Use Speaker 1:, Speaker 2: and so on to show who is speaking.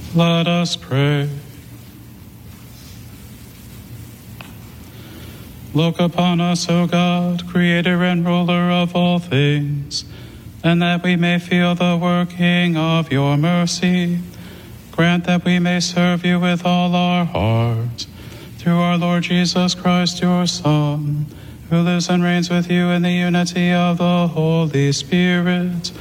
Speaker 1: Let us pray. Look upon us, O God, creator and ruler of all things, and that we may feel the working of your mercy. Grant that we may serve you with all our heart. Through our Lord Jesus Christ, your Son, who lives and reigns with you in the unity of the Holy Spirit,